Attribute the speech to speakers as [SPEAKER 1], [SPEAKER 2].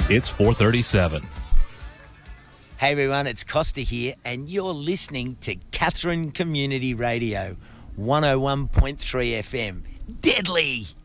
[SPEAKER 1] It's 4:37.
[SPEAKER 2] Hey everyone, it's Costa here, and you're listening to Catherine Community Radio, 101.3 FM. Deadly!